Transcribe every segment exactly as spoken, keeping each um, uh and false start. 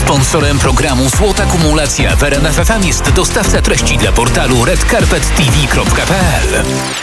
Sponsorem programu Złota Kumulacja w R M F F M jest dostawca treści dla portalu red carpet t v kropka p l.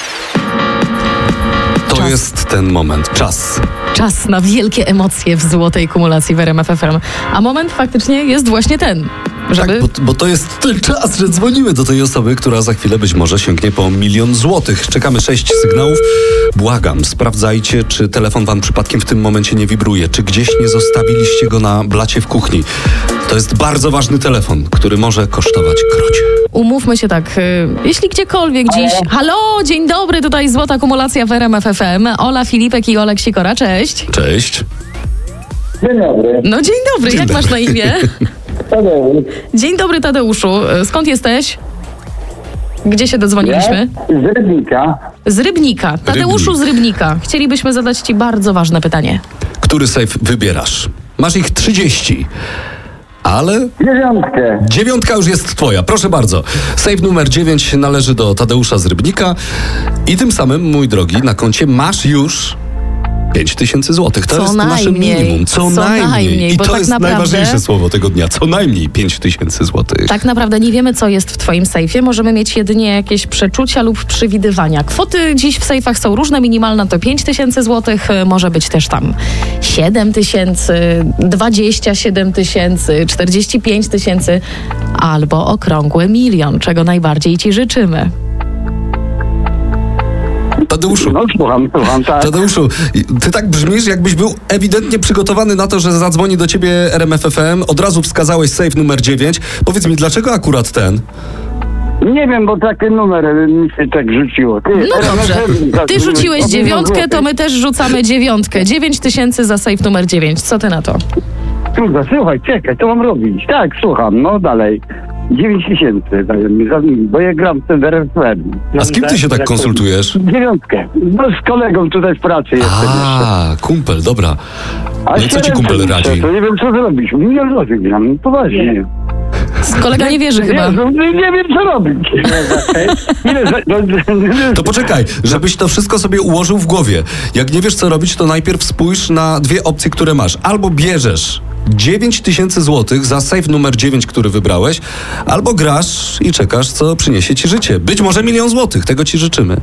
To czas. Jest ten moment. Czas. Czas na wielkie emocje w Złotej Kumulacji w R M F F M. A moment faktycznie jest właśnie ten. Żeby... Tak, bo, bo to jest ten czas, że dzwonimy do tej osoby, która za chwilę być może sięgnie po milion złotych. Czekamy sześć sygnałów. Błagam, sprawdzajcie, czy telefon wam przypadkiem w tym momencie nie wibruje, czy gdzieś nie zostawiliście go na blacie w kuchni. To jest bardzo ważny telefon, który może kosztować krocie. Umówmy się tak, jeśli gdziekolwiek dziś... Halo, dzień dobry, tutaj Złota Kumulacja w R M F F M. Ola Filipek i Olek Sikora, cześć. Cześć. Dzień dobry. No dzień dobry, Dzień jak dobry. masz na imię? Tadeusz. Dzień dobry, Tadeuszu. Skąd jesteś? Gdzie się dodzwoniliśmy? Z Rybnika. Z Rybnika. Tadeuszu z Rybnika. Chcielibyśmy zadać ci bardzo ważne pytanie. Który sejf wybierasz? Masz ich trzydzieści. Ale Dziewiątkę. dziewiątka już jest twoja, proszę bardzo. Sejf numer dziewięć należy do Tadeusza z Rybnika i tym samym, mój drogi, na koncie masz już pięć tysięcy złotych. To Co jest nasze najmniej. minimum. Co, Co najmniej. najmniej, I bo to tak jest naprawdę- najważniejsze słowo tego dnia. Co najmniej pięć tysięcy złotych. Tak naprawdę nie wiemy, co jest w twoim sejfie. Możemy mieć jedynie jakieś przeczucia lub przewidywania. Kwoty dziś w sejfach są różne. Minimalna to pięć tysięcy złotych. Może być też tam siedem tysięcy, dwadzieścia siedem tysięcy, czterdzieści pięć tysięcy albo okrągły milion, czego najbardziej ci życzymy. Tadeuszu, No słucham, słucham, tak. Tadeuszu, ty tak brzmisz, jakbyś był ewidentnie przygotowany na to, że zadzwoni do ciebie R M F F M. Od razu wskazałeś sejf numer dziewięć. Powiedz mi, dlaczego akurat ten? Nie wiem, bo taki numer mi się tak rzuciło. Ty, No dobrze. tak, Ty rzuciłeś od dziewiątkę, to złotych. my też rzucamy dziewiątkę. dziewięć tysięcy za sejf numer dziewięć. Co ty na to? Kurde, słuchaj, czekaj, co mam robić? Tak, słucham, no dalej. dziewięć tysięcy, dają mi za nimi, bo ja gram w tym w R F M. A z kim ty się tak konsultujesz? Dziewiątkę. No z kolegą tutaj w pracy jestem jeszcze. A, kumpel, dobra. A No i co ci kumpel siedem radzi? To nie wiem, co zrobić. Milion złotych gram, no poważnie. Kolega nie wierzy chyba. Jezu, nie, nie wiem, co robić. Ile za, no, To poczekaj, żebyś to wszystko sobie ułożył w głowie. Jak nie wiesz, co robić, to najpierw spójrz na dwie opcje, które masz. Albo bierzesz dziewięć tysięcy złotych za sejf numer dziewięć, który wybrałeś, albo grasz i czekasz, co przyniesie ci życie. Być może milion złotych, tego ci życzymy.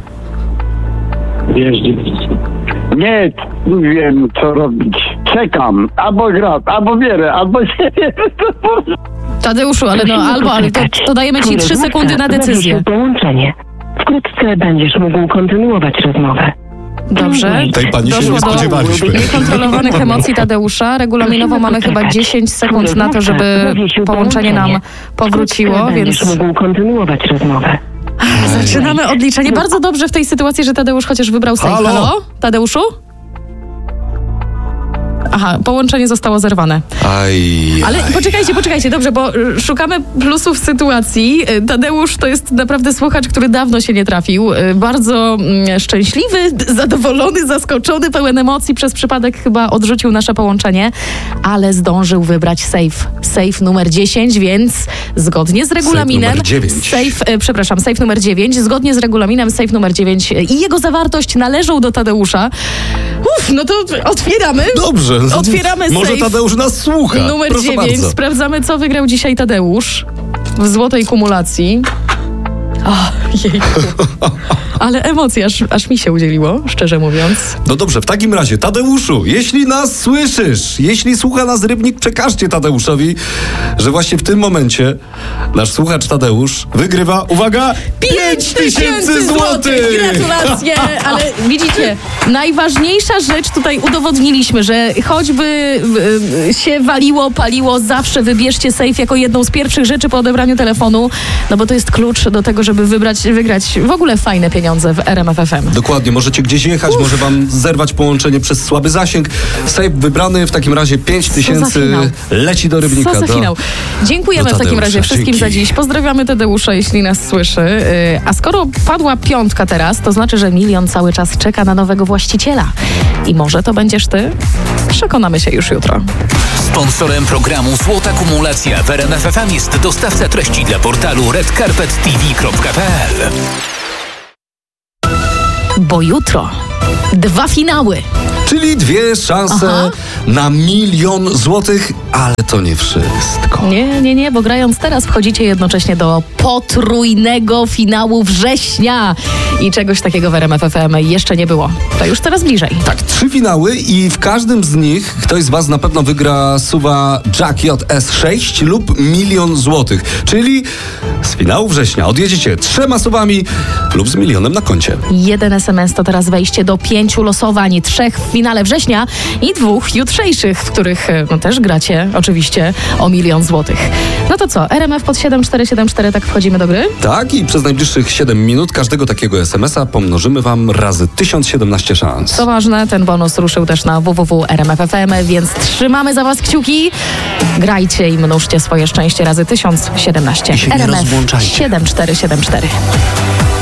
Nie wiem, co robić. Czekam. Albo gram, albo bierę, albo nie wiem. Tadeuszu, ale no albo, ale to, to dajemy ci trzy sekundy na decyzję. Połączenie. Wkrótce będziesz mógł kontynuować rozmowę. Dobrze. Tej pani się Doszło nie do spodziewaliśmy. niekontrolowanych emocji Tadeusza. Regulaminowo mamy chyba dziesięć sekund na to, żeby połączenie nam powróciło, Wkrótce więc będziesz mógł kontynuować rozmowę. zaczynamy odliczenie. Bardzo dobrze w tej sytuacji, że Tadeusz chociaż wybrał sejf. Halo? Halo? Tadeuszu? Aha, połączenie zostało zerwane. Aj, Ale poczekajcie, poczekajcie, dobrze, bo y, szukamy plusów sytuacji. Y, Tadeusz to jest naprawdę słuchacz, który dawno się nie trafił. Y, Bardzo mm, szczęśliwy, zadowolony, zaskoczony, pełen emocji. Przez przypadek chyba odrzucił nasze połączenie, ale zdążył wybrać safe. Safe numer dziesięć, więc zgodnie z regulaminem... numer dziewięć. Safe, y, przepraszam, safe numer dziewięć. Zgodnie z regulaminem safe numer dziewięć i jego zawartość należą do Tadeusza. Uff, no to otwieramy. dobrze. Otwieramy Może sejf. Tadeusz nas słucha. Numer Proszę dziewięć. bardzo. Sprawdzamy, co wygrał dzisiaj Tadeusz w Złotej Kumulacji. O, jejku. Ale emocji aż, aż mi się udzieliło, szczerze mówiąc. No dobrze, w takim razie, Tadeuszu, jeśli nas słyszysz, jeśli słucha nas Rybnik, przekażcie Tadeuszowi, że właśnie w tym momencie nasz słuchacz Tadeusz wygrywa, uwaga, pięć tysięcy złotych! Gratulacje! Ale widzicie, najważniejsza rzecz tutaj udowodniliśmy, że choćby y, się waliło, paliło, zawsze wybierzcie safe jako jedną z pierwszych rzeczy po odebraniu telefonu, no bo to jest klucz do tego, żeby wybrać, wygrać w ogóle fajne pieniądze w R M F F M. Dokładnie, możecie gdzieś jechać, Uf. może wam zerwać połączenie przez słaby zasięg. Safe wybrany, w takim razie pięć tysięcy finał. leci do Rybnika. Co za do... finał. Dziękujemy do w takim razie Tadeusza. wszystkim za Dzięki. dziś. Pozdrawiamy Tadeusza, jeśli nas słyszy. Yy, A skoro padła piątka teraz, to znaczy, że milion cały czas czeka na nowego właściciela. I może to będziesz ty? Przekonamy się już jutro. Sponsorem programu Złota Kumulacja w R M F F M jest dostawca treści dla portalu red carpet t v kropka p l. Bo jutro dwa finały. Czyli dwie szanse Aha. na milion złotych ale to nie wszystko. Nie, nie, nie, bo grając teraz wchodzicie jednocześnie do potrójnego finału września i czegoś takiego w R M F F M jeszcze nie było. To już coraz bliżej. Tak, trzy finały i w każdym z nich ktoś z was na pewno wygra suwa Jack J S sześć lub milion złotych. Czyli z finału września odjedziecie trzema suwami lub z milionem na koncie. Jeden S M S to teraz wejście do pięciu losowań, trzech w finale września i dwóch jutrzejszych, w których no, też gracie oczywiście o milion złotych. No to co, R M F pod siedem cztery siedem cztery, tak wchodzimy do gry? Tak, i przez najbliższych siedem minut każdego takiego S M S-a pomnożymy wam razy tysiąc siedemnaście szans. Co ważne, ten bonus ruszył też na w w w kropka r m f f m, więc trzymamy za was kciuki. Grajcie i mnożcie swoje szczęście razy tysiąc siedemnaście. I się nie R M F rozłączajcie. siedem cztery siedem cztery.